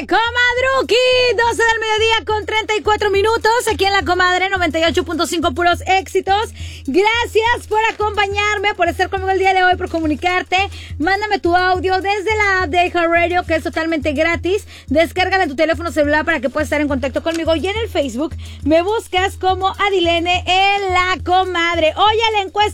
Comadruki, 12 del mediodía con 34 minutos, aquí en La Comadre 98.5, puros éxitos. Gracias por acompañarme, por estar conmigo el día de hoy, por comunicarte. Mándame tu audio desde la app de iHeartRadio, que es totalmente gratis. Descárgala en tu teléfono celular para que puedas estar en contacto conmigo. Y en el Facebook me buscas como Adilene en La Comadre. Oye, la encuesta